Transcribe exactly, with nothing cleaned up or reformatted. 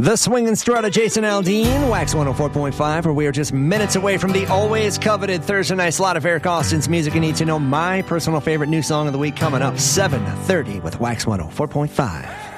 The Swingin' Strut of Jason Aldean, Wax one oh four point five, where we are just minutes away from the always coveted Thursday night slot of Eric Austin's Music You Need to Know. My personal favorite new song of the week coming up, seven thirty with Wax one oh four point five.